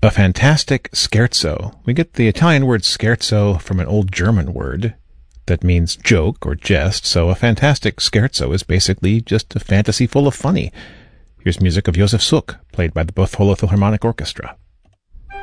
A fantastic scherzo. We get the Italian word scherzo from an old German word that means joke or jest, so a fantastic scherzo is basically just a fantasy full of funny. Here's music of Josef Suk, played by the Buffalo Philharmonic Orchestra.